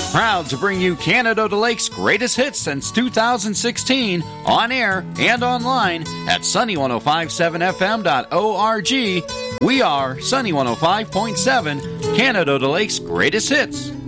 Proud to bring you Canada to Lake's greatest hits since 2016, on air and online at sunny1057fm.org. We are Sunny 105.7, Canada to Lake's greatest hits.